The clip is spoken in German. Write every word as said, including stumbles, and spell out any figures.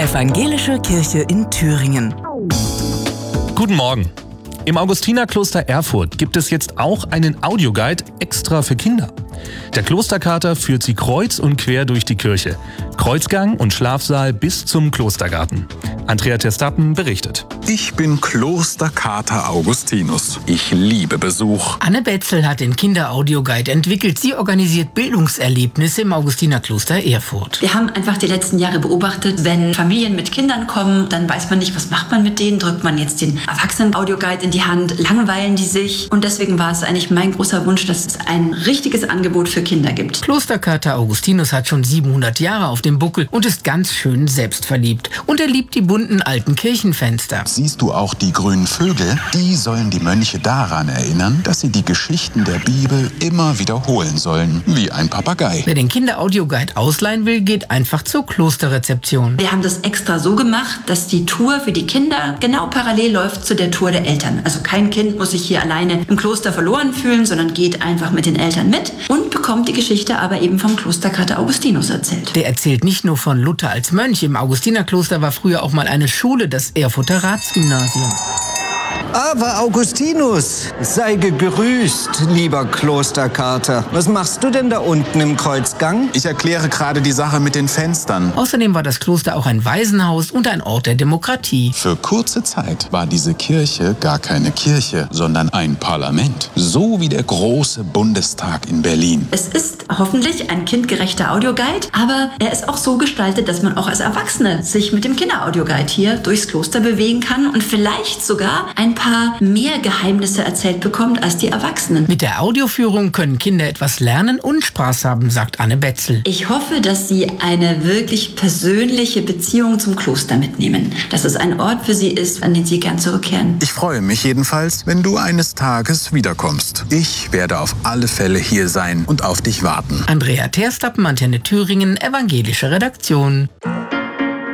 Evangelische Kirche in Thüringen. Guten Morgen. Im Augustinerkloster Erfurt gibt es jetzt auch einen Audioguide extra für Kinder. Der Klosterkater führt sie kreuz und quer durch die Kirche. Kreuzgang und Schlafsaal bis zum Klostergarten. Andrea Terstappen berichtet. Ich bin Klosterkater Augustinus. Ich liebe Besuch. Anne Betzel hat den Kinder-Audioguide entwickelt. Sie organisiert Bildungserlebnisse im Augustinerkloster Erfurt. Wir haben einfach die letzten Jahre beobachtet, wenn Familien mit Kindern kommen, dann weiß man nicht, was macht man mit denen. Drückt man jetzt den Erwachsenen-Audioguide in die Hand, langweilen die sich. Und deswegen war es eigentlich mein großer Wunsch, dass es ein richtiges Angebot für Kinder gibt. Klosterkater Augustinus hat schon siebenhundert Jahre auf dem Buckel und ist ganz schön selbstverliebt. Und er liebt die bunten alten Kirchenfenster. Siehst du auch die grünen Vögel? Die sollen die Mönche daran erinnern, dass sie die Geschichten der Bibel immer wiederholen sollen, wie ein Papagei. Wer den Kinder-Audioguide ausleihen will, geht einfach zur Klosterrezeption. Wir haben das extra so gemacht, dass die Tour für die Kinder genau parallel läuft zu der Tour der Eltern. Also kein Kind muss sich hier alleine im Kloster verloren fühlen, sondern geht einfach mit den Eltern mit und bekommt die Geschichte aber eben vom Klosterkater Augustinus erzählt. Der erzählt nicht nur von Luther als Mönch. Im Augustinerkloster war früher auch mal eine Schule, das Erfurter Ratsgymnasium. Aber Augustinus, sei gegrüßt, lieber Klosterkater. Was machst du denn da unten im Kreuzgang? Ich erkläre gerade die Sache mit den Fenstern. Außerdem war das Kloster auch ein Waisenhaus und ein Ort der Demokratie. Für kurze Zeit war diese Kirche gar keine Kirche, sondern ein Parlament. So wie der große Bundestag in Berlin. Es ist hoffentlich ein kindgerechter Audioguide, aber er ist auch so gestaltet, dass man auch als Erwachsene sich mit dem Kinder-Audioguide hier durchs Kloster bewegen kann und vielleicht sogar ein paar mehr Geheimnisse erzählt bekommt als die Erwachsenen. Mit der Audioführung können Kinder etwas lernen und Spaß haben, sagt Anne Betzel. Ich hoffe, dass sie eine wirklich persönliche Beziehung zum Kloster mitnehmen. Dass es ein Ort für sie ist, an den sie gern zurückkehren. Ich freue mich jedenfalls, wenn du eines Tages wiederkommst. Ich werde auf alle Fälle hier sein und auf dich warten. Andrea Terstappen, Antenne Thüringen, Evangelische Redaktion.